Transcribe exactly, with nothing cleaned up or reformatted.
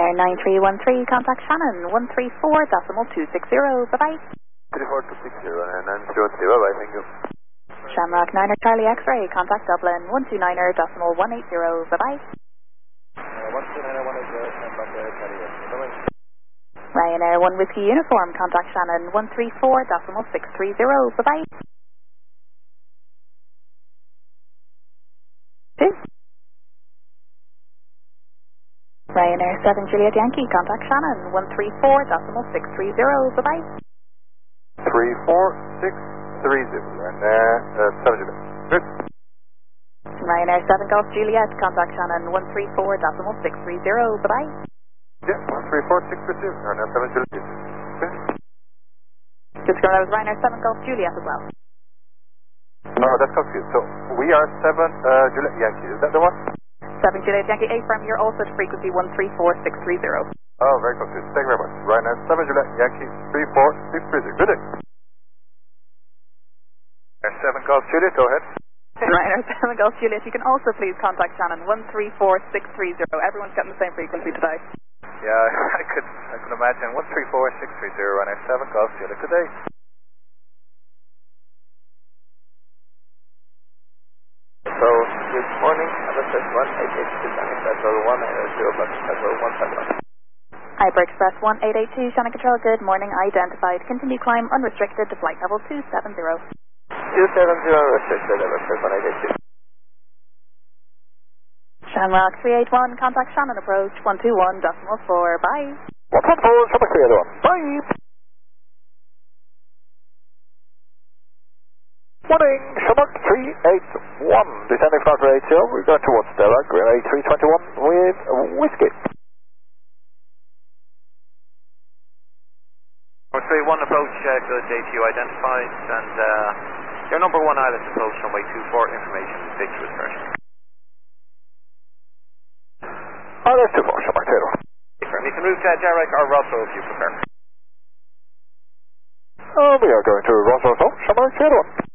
Ryanair nine three one three, contact Shannon, one three four decimal two six zero, bye-bye. three four two six zero, and nine three one three, bye-bye, thank you. Shamrock niner Charlie X-ray, contact Dublin, one two nine decimal one eight zero, bye-bye. Uh, one two nine one eight zero, contact uh, Charlie X-ray, bye-bye. Ryanair one Whiskey Uniform, contact Shannon, one three four decimal six three zero, bye-bye. Two. Ryanair seven Juliet Yankee, contact Shannon, one three four decimal six three zero, bye-bye. three four six three zero, and uh, uh, seven Juliet. Good. Ryanair seven Golf Juliet, contact Shannon, one three four decimal six three zero, bye-bye. Yeah, three four six three zero, and uh, seven Juliet. Good. Just remember that was Ryanair seven Golf Juliet as well. Oh, that's confused. So, we are seven uh, Juliet Yankee, is that the one? seven Juliet Yankee A-Firm, you're also at frequency one three four six three zero. Oh, very confused. Thank you very much. Ryanair seven Juliet Yankee, three four six three zero. Good day. seven Golf Juliet, go ahead. Ryanair seven Golf Juliet, you can also please contact Shannon, one three four six three zero. Everyone's getting the same frequency today. Yeah, I could I could imagine. one three four six three zero, Ryanair seven Golf Juliet. Good day. So, good morning. Address one eight eight two, Shannon Control one eight zero, Control one five one. Hyper Express one eight eight two, Shannon Control, good morning. Identified. Continue climb unrestricted to flight level two seven zero. two seven zero, restricted, Express one eight eight two. Shamrock three eight one, contact Shannon approach, one two one decimal four, bye. one two four, Shamrock three eight one, bye. Morning, Shamrock three eight one, descending flight for eight zero, we're going towards Stella, Green three twenty-one with Whiskey. three one approach, uh, good J T U identified, and uh, your number one island approach runway two four, information, Victor first. Oh, that's two four, Shamrock three eight one. You can route uh, Derek or Russell if you prefer. Oh, we are going to Roswell, Shamrock three eight one.